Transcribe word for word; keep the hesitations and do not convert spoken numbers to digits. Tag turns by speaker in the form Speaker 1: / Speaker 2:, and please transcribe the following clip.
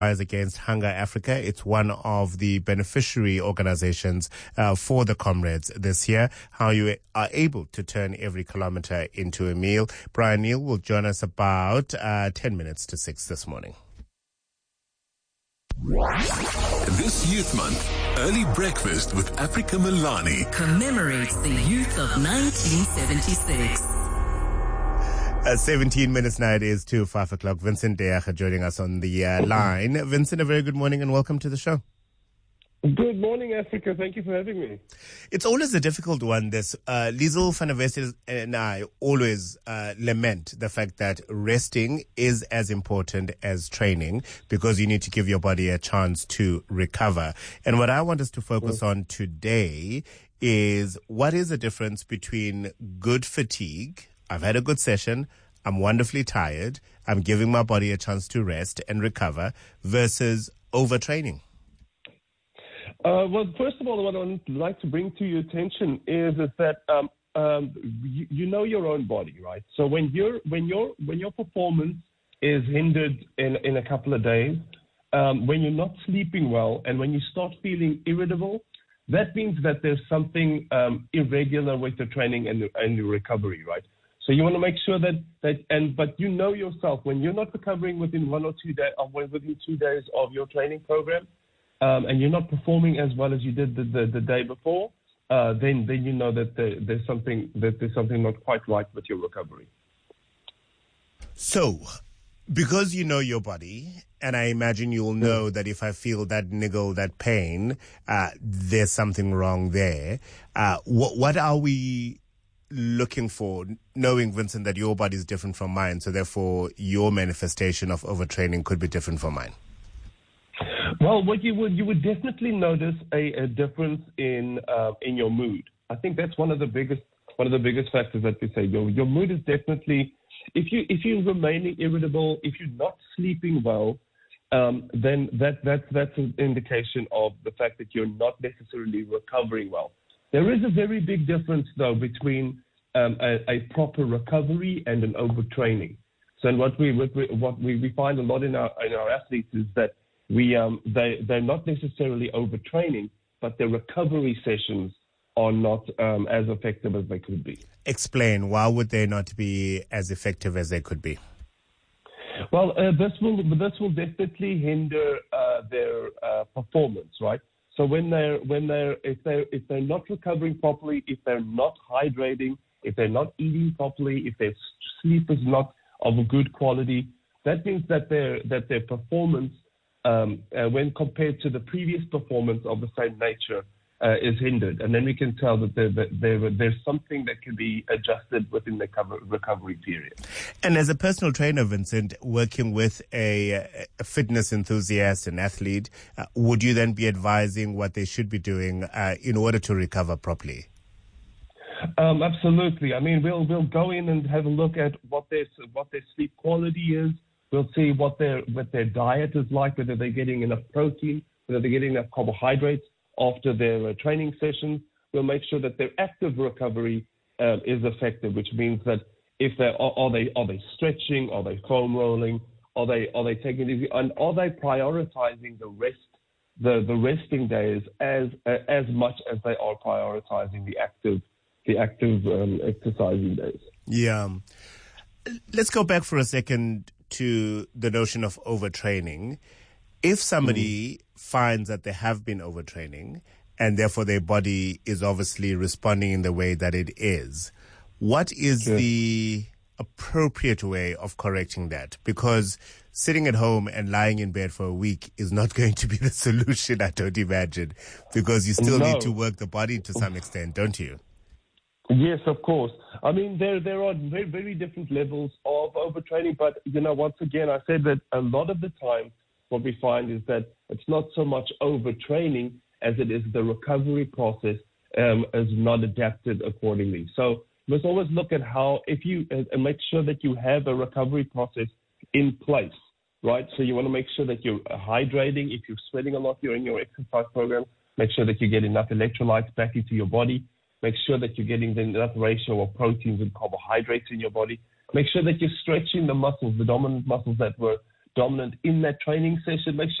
Speaker 1: Rise Against Hunger Africa. It's one of the beneficiary organizations uh, for the comrades this year. How you are able to turn every kilometer into a meal. Brian Neal will join us about uh, ten minutes to six this morning.
Speaker 2: This Youth Month, Early Breakfast with Africa Milani
Speaker 3: commemorates the youth of nineteen seventy-six.
Speaker 1: Uh, seventeen minutes now it is to five o'clock. Vincent Deyaga joining us on the uh, line. Vincent, a very good morning and welcome to the show.
Speaker 4: Good morning, Africa. Thank you for having me.
Speaker 1: It's always a difficult one, this. Uh, Liesl van der West and I always uh, lament the fact that resting is as important as training because you need to give your body a chance to recover. And what I want us to focus on today is what is the difference between good fatigue, I've had a good session, I'm wonderfully tired, I'm giving my body a chance to rest and recover, versus overtraining?
Speaker 4: Uh, well, first of all, what I would like to bring to your attention is, is that um, um, you, you know your own body, right? So when you're when your when your performance is hindered in in a couple of days, um, when you're not sleeping well, and when you start feeling irritable, that means that there's something um, irregular with the training and the, and the recovery, right? So you want to make sure that, that and but you know yourself, when you're not recovering within one or two days, or within two days of your training program, um, and you're not performing as well as you did the, the, the day before, uh, then then you know that there, there's something that there's something not quite right with your recovery.
Speaker 1: So, because you know your body, and I imagine you'll know that if I feel that niggle, that pain, uh, there's something wrong there. Uh, what what are we looking for, knowing, Vincent, that your body is different from mine, so therefore your manifestation of overtraining could be different from mine?
Speaker 4: Well, what you would you would definitely notice a, a difference in uh, in your mood. I think that's one of the biggest one of the biggest factors that we say. Your your mood is definitely, if you if you're remaining irritable, if you're not sleeping well, um, then that that's that's an indication of the fact that you're not necessarily recovering well. There is a very big difference, though, between um, a, a proper recovery and an overtraining. So, and what we what we, what we, we find a lot in our in our athletes is that we um, they they're not necessarily overtraining, but their recovery sessions are not um, as effective as they could be.
Speaker 1: Explain, why would they not be as effective as they could be?
Speaker 4: Well, uh, this will this will definitely hinder uh, their uh, performance, right? So when they're when they're if they're if they're not recovering properly, if they're not hydrating, if they're not eating properly, if their sleep is not of a good quality, that means that their that their performance, um, uh, when compared to the previous performance of the same nature, uh, is hindered. And then we can tell that, there, that there, there's something that can be adjusted within the cover, recovery period.
Speaker 1: And as a personal trainer, Vincent, working with a, a fitness enthusiast, an athlete, uh, would you then be advising what they should be doing uh, in order to recover properly?
Speaker 4: Um, absolutely. I mean, we'll we'll go in and have a look at what their what their sleep quality is. We'll see what their what their diet is like, whether they're getting enough protein, whether they're getting enough carbohydrates after their uh, training sessions. We'll make sure that their active recovery uh, is effective, which means that if they are, are they are they stretching, are they foam rolling, are they are they taking it easy, and are they prioritizing the rest, the the resting days as uh, as much as they are prioritizing the active the active um, exercising days.
Speaker 1: Yeah. Let's go back for a second to the notion of overtraining. If somebody mm. finds that they have been overtraining and therefore their body is obviously responding in the way that it is, what is yeah. the appropriate way of correcting that? Because sitting at home and lying in bed for a week is not going to be the solution, I don't imagine, because you still no. need to work the body to some extent, don't you?
Speaker 4: Yes, of course. I mean, there there are very, very different levels of overtraining, but, you know, once again, I said that a lot of the time what we find is that it's not so much overtraining as it is the recovery process um, is not adapted accordingly. So you must always look at how, if you, uh, make sure that you have a recovery process in place, right? So you want to make sure that you're hydrating. If you're sweating a lot during your exercise program, make sure that you get enough electrolytes back into your body. Make sure that you're getting the enough ratio of proteins and carbohydrates in your body. Make sure that you're stretching the muscles, the dominant muscles that were dominant in that training session. Make sure